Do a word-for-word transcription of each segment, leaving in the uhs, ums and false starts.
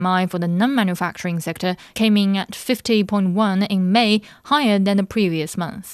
M I for the non-manufacturing sector came in at fifty point one in May, higher than the previous month.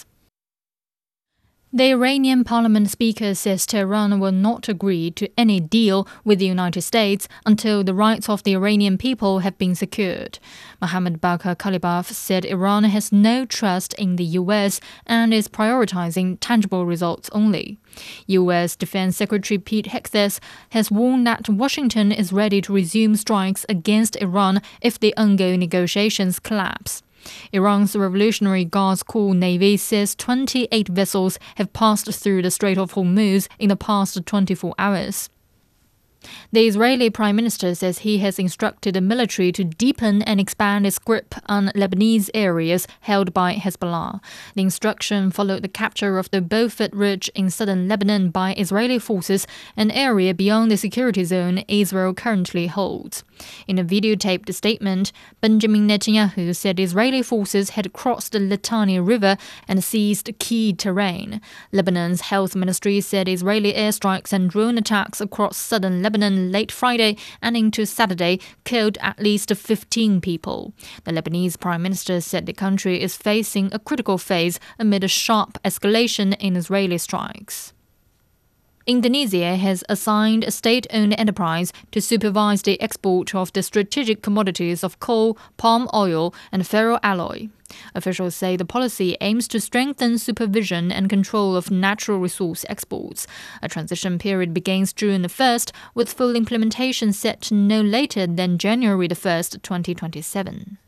The Iranian parliament speaker says Tehran will not agree to any deal with the United States until the rights of the Iranian people have been secured. Mohammad Bagher Khalibaf said Iran has no trust in the U S and is prioritizing tangible results only. U S Defense Secretary Pete Hegseth has warned that Washington is ready to resume strikes against Iran if the ongoing negotiations collapse. Iran's Revolutionary Guards Corps Navy says twenty-eight vessels have passed through the Strait of Hormuz in the past twenty-four hours. The Israeli Prime Minister says he has instructed the military to deepen and expand its grip on Lebanese areas held by Hezbollah. The instruction followed the capture of the Beaufort Ridge in southern Lebanon by Israeli forces, an area beyond the security zone Israel currently holds. In a videotaped statement, Benjamin Netanyahu said Israeli forces had crossed the Litani River and seized key terrain. Lebanon's health ministry said Israeli airstrikes and drone attacks across southern Lebanon late Friday and into Saturday killed at least fifteen people. The Lebanese Prime Minister said the country is facing a critical phase amid a sharp escalation in Israeli strikes. Indonesia has assigned a state-owned enterprise to supervise the export of the strategic commodities of coal, palm oil, and ferroalloy. Officials say the policy aims to strengthen supervision and control of natural resource exports. A transition period begins June the first, with full implementation set no later than January the first, twenty twenty-seven.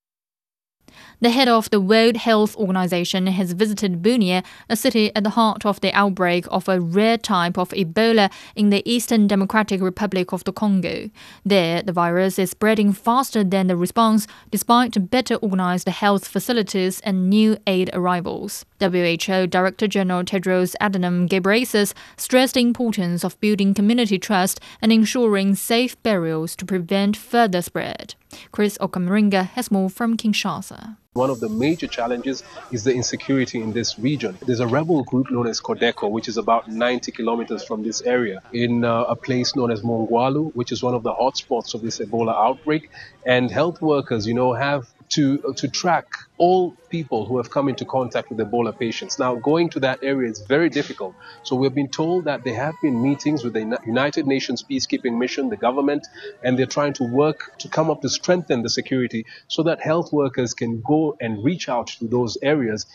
The head of the World Health Organization has visited Bunia, a city at the heart of the outbreak of a rare type of Ebola in the Eastern Democratic Republic of the Congo. There, the virus is spreading faster than the response, despite better organized health facilities and new aid arrivals. W H O Director General Tedros Adhanom Ghebreyesus stressed the importance of building community trust and ensuring safe burials to prevent further spread. Chris Okamaringa has more from Kinshasa. One of the major challenges is the insecurity in this region. There's a rebel group known as Codeco, which is about ninety kilometers from this area, in uh, a place known as Mongwalu, which is one of the hotspots of this Ebola outbreak. And health workers, you know, have to uh, to track all people who have come into contact with Ebola patients. Now, going to that area is very difficult. So we've been told that there have been meetings with the United Nations peacekeeping mission, the government, and they're trying to work to come up to strengthen the security so that health workers can go and reach out to those areas.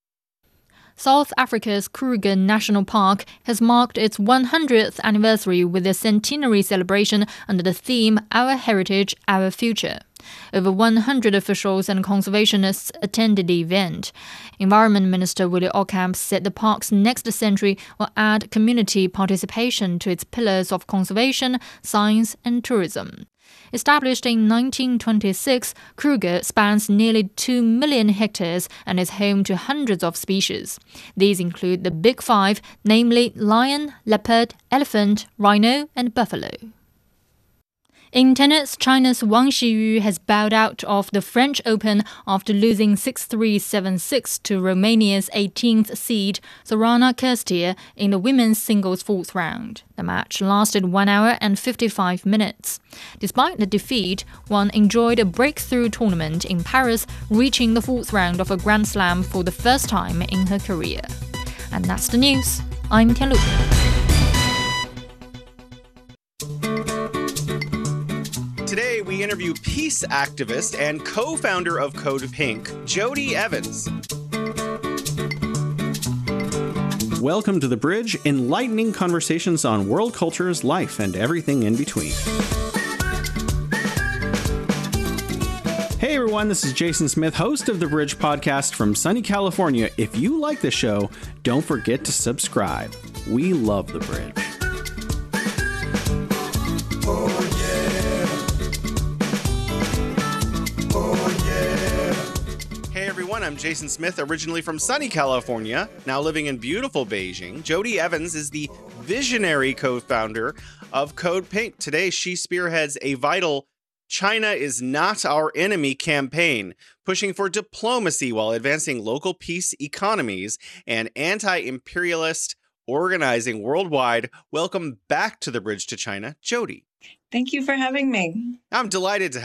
South Africa's Kruger National Park has marked its one hundredth anniversary with a centenary celebration under the theme Our Heritage, Our Future. Over one hundred officials and conservationists attended the event. Environment Minister Willie Ocamp said the park's next century will add community participation to its pillars of conservation, science, and tourism. Established in nineteen twenty-six, Kruger spans nearly two million hectares and is home to hundreds of species. These include the Big Five, namely lion, leopard, elephant, rhino, and buffalo. In tennis, China's Wang Xiyu has bowed out of the French Open after losing six three, seven six to Romania's eighteenth seed, Sorana Cîrstea, in the women's singles fourth round. The match lasted one hour and fifty-five minutes. Despite the defeat, Wang enjoyed a breakthrough tournament in Paris, reaching the fourth round of a Grand Slam for the first time in her career. And that's the news. I'm Tian Lu. Today, we interview peace activist and co-founder of Code Pink, Jodie Evans. Welcome to The Bridge, enlightening conversations on world cultures, life, and everything in between. Hey everyone, this is Jason Smith, host of The Bridge podcast from sunny California. If you like the show, don't forget to subscribe. We love The Bridge. I'm Jason Smith, originally from sunny California, now living in beautiful Beijing. Jodie Evans is the visionary co-founder of Code Pink. Today, she spearheads a vital China is not our enemy campaign, pushing for diplomacy while advancing local peace economies and anti-imperialist organizing worldwide. Welcome back to The Bridge to China, Jodie. Thank you for having me. I'm delighted to have